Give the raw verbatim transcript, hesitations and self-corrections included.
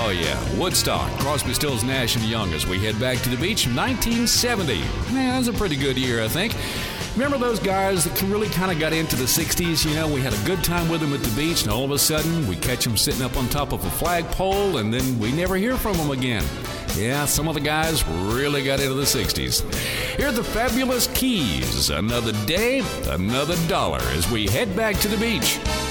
Oh, yeah, Woodstock, Crosby, Stills, Nash and Young as we head back to the beach in nineteen seventy. Man, that was a pretty good year, I think. Remember those guys that really kind of got into the sixties? You know, we had a good time with them at the beach, and all of a sudden, we catch them sitting up on top of a flagpole, and then we never hear from them again. Yeah, some of the guys really got into the sixties. Here are the Fabulous Keys. Another day, another dollar as we head back to the beach.